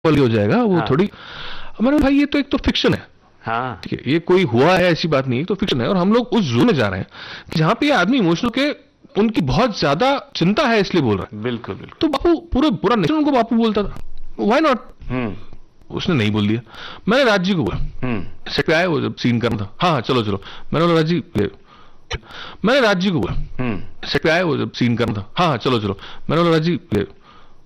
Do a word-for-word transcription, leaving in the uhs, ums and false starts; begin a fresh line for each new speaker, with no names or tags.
हो जाएगा वो
हाँ
थोड़ी। मैंने भाई ये तो एक तो फिक्शन है,
हाँ।
ठीक है, ये कोई हुआ है ऐसी बात नहीं है, तो फिक्शन है और हम लोग उस जोन में जा रहे हैं जहां पे ये आदमी इमोशनल के उनकी बहुत ज्यादा चिंता है इसलिए बोल रहा है।
बिल्कुल बिल्कुल।
तो बापू पूरे पूरा नेशन उनको बापू बोलता था, व्हाई नॉट।
हम्म
उसने नहीं बोल दिया। मैंने राज जी को बोला,
हम्म
सेट पे आए वो जब सीन करना था, हाँ हाँ चलो चलो। मैंने बोला राज जी ले। मैंने राज जी को बोला,
हम्म
सेट पे आए वो जब सीन करना था, हाँ हाँ चलो चलो। मैंने बोला राज जी ले।